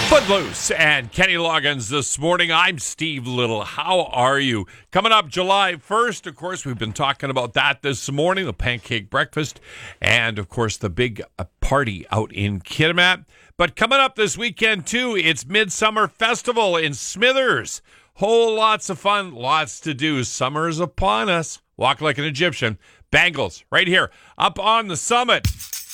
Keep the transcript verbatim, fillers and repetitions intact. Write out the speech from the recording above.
Footloose and Kenny Loggins this morning. I'm Steve Little. How are you? Coming up July first, of course, we've been talking about that this morning, the pancake breakfast, and, of course, the big uh, party out in Kitimat. But coming up this weekend, too, it's Midsummer Festival in Smithers. Whole lots of fun, lots to do. Summer's upon us. Walk like an Egyptian. Bangles, right here, up on the summit.